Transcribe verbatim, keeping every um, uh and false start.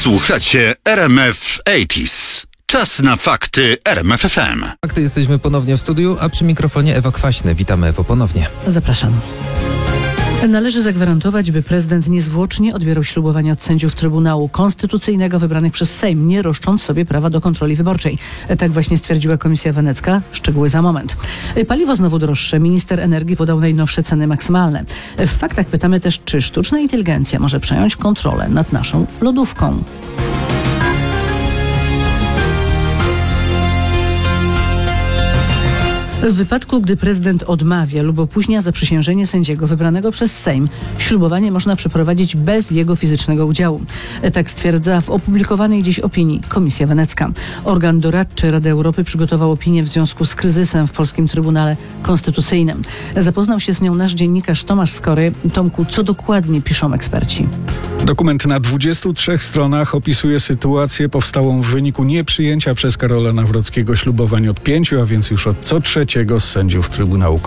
Słuchacie R M F osiemdziesiąt. Czas na fakty R M F F M. Fakty, jesteśmy ponownie w studiu, a przy mikrofonie Ewa Kwaśny. Witamy, Ewo, ponownie. Zapraszam. Należy zagwarantować, by prezydent niezwłocznie odbierał ślubowania od sędziów Trybunału Konstytucyjnego wybranych przez Sejm, nie roszcząc sobie prawa do kontroli wyborczej. Tak właśnie stwierdziła Komisja Wenecka. Szczegóły za moment. Paliwo znowu droższe. Minister energii podał najnowsze ceny maksymalne. W faktach pytamy też, czy sztuczna inteligencja może przejąć kontrolę nad naszą lodówką. W wypadku, gdy prezydent odmawia lub opóźnia zaprzysiężenie sędziego wybranego przez Sejm, ślubowanie można przeprowadzić bez jego fizycznego udziału. Tak stwierdza w opublikowanej dziś opinii Komisja Wenecka. Organ doradczy Rady Europy przygotował opinię w związku z kryzysem w polskim Trybunale Konstytucyjnym. Zapoznał się z nią nasz dziennikarz Tomasz Skory. Tomku, co dokładnie piszą eksperci? Dokument na dwudziestu trzech stronach opisuje sytuację powstałą w wyniku nieprzyjęcia przez Karola Nawrockiego ślubowań od pięciu, a więc już od co trzeciego z sędziów Trybunału